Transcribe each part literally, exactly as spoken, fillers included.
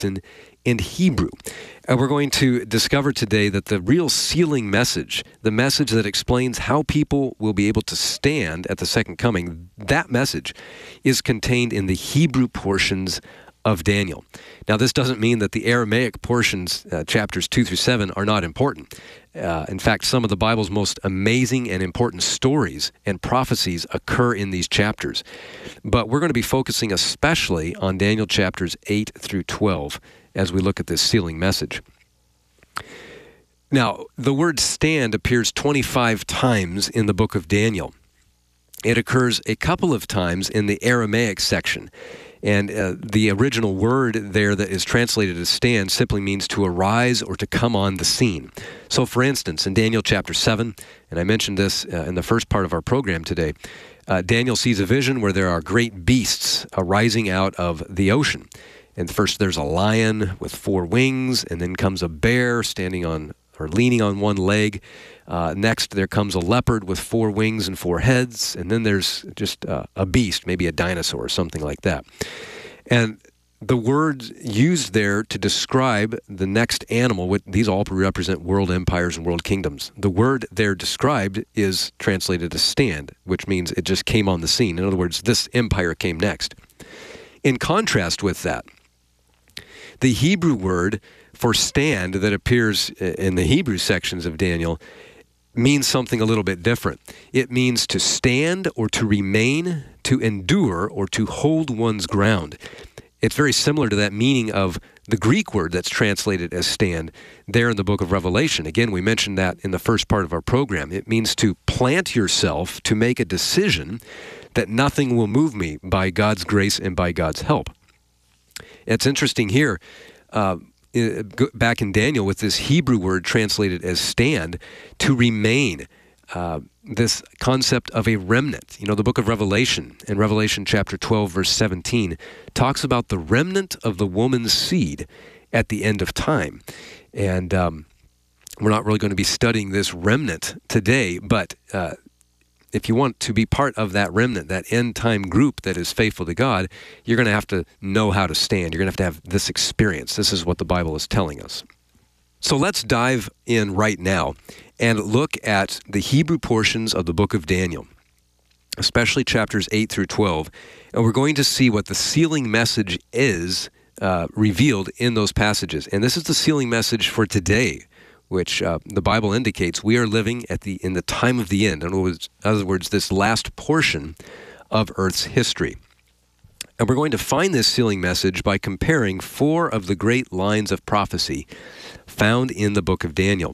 in, in Hebrew. And we're going to discover today that the real sealing message, the message that explains how people will be able to stand at the second coming, that message is contained in the Hebrew portions of Daniel. Now, this doesn't mean that the Aramaic portions, uh, chapters two through seven, are not important. Uh, in fact, some of the Bible's most amazing and important stories and prophecies occur in these chapters. But we're going to be focusing especially on Daniel chapters eight through twelve as we look at this sealing message. Now, the word stand appears twenty-five times in the book of Daniel. It occurs a couple of times in the Aramaic section. And uh, the original word there that is translated as stand simply means to arise or to come on the scene. So, for instance, in Daniel chapter seven, and I mentioned this uh, in the first part of our program today, uh, Daniel sees a vision where there are great beasts arising out of the ocean. And first there's a lion with four wings, and then comes a bear standing on or leaning on one leg. Uh, next, there comes a leopard with four wings and four heads, and then there's just uh, a beast, maybe a dinosaur or something like that. And the words used there to describe the next animal, with, these all represent world empires and world kingdoms. The word there described is translated as stand, which means it just came on the scene. In other words, this empire came next. In contrast with that, the Hebrew word for stand that appears in the Hebrew sections of Daniel means something a little bit different. It means to stand or to remain, to endure, or to hold one's ground. It's very similar to that meaning of the Greek word that's translated as stand there in the book of Revelation. Again, we mentioned that in the first part of our program. It means to plant yourself, to make a decision that nothing will move me by God's grace and by God's help. It's interesting here, uh, back in Daniel with this Hebrew word translated as stand, to remain, uh, this concept of a remnant. You know, the book of Revelation, in Revelation chapter twelve, verse seventeen, talks about the remnant of the woman's seed at the end of time. And um, we're not really going to be studying this remnant today, but uh, if you want to be part of that remnant, that end-time group that is faithful to God, you're going to have to know how to stand. You're going to have to have this experience. This is what the Bible is telling us. So let's dive in right now and look at the Hebrew portions of the book of Daniel, especially chapters eight through twelve. And we're going to see what the sealing message is uh, revealed in those passages. And this is the sealing message for today, which uh, the Bible indicates we are living at the in the time of the end. In other words, in other words, this last portion of Earth's history. And we're going to find this sealing message by comparing four of the great lines of prophecy found in the book of Daniel.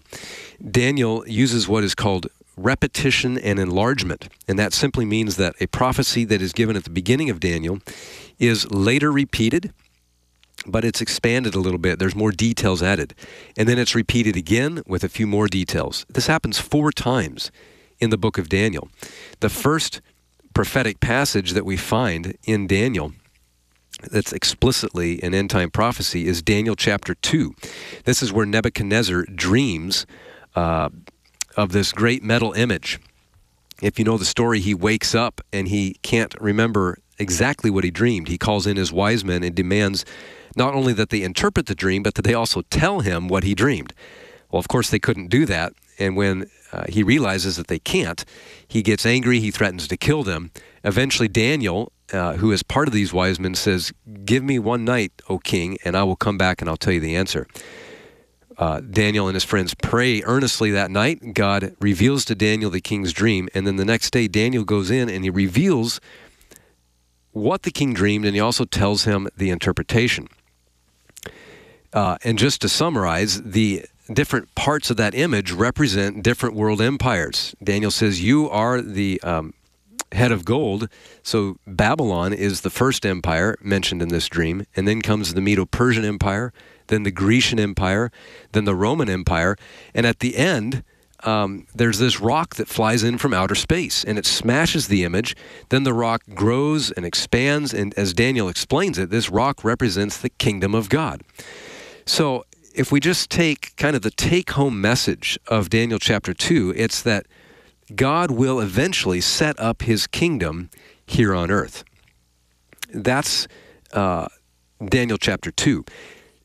Daniel uses what is called repetition and enlargement, and that simply means that a prophecy that is given at the beginning of Daniel is later repeated, but it's expanded a little bit. There's more details added. And then it's repeated again with a few more details. This happens four times in the book of Daniel. The first prophetic passage that we find in Daniel that's explicitly an end-time prophecy is Daniel chapter two. This is where Nebuchadnezzar dreams uh, of this great metal image. If you know the story, he wakes up and he can't remember exactly what he dreamed. He calls in his wise men and demands not only that they interpret the dream, but that they also tell him what he dreamed. Well, of course, they couldn't do that. And when uh, he realizes that they can't, he gets angry. He threatens to kill them. Eventually, Daniel, uh, who is part of these wise men, says, "Give me one night, O king, and I will come back and I'll tell you the answer." Uh, Daniel and his friends pray earnestly that night. God reveals to Daniel the king's dream. And then the next day, Daniel goes in and he reveals what the king dreamed, and he also tells him the interpretation. Uh, and just to summarize, the different parts of that image represent different world empires. Daniel says, you are the um, head of gold. So Babylon is the first empire mentioned in this dream. And then comes the Medo-Persian Empire, then the Grecian Empire, then the Roman Empire. And at the end, um, there's this rock that flies in from outer space, and it smashes the image. Then the rock grows and expands. And as Daniel explains it, this rock represents the kingdom of God. So if we just take kind of the take-home message of Daniel chapter two, it's that God will eventually set up his kingdom here on earth. That's uh, Daniel chapter two.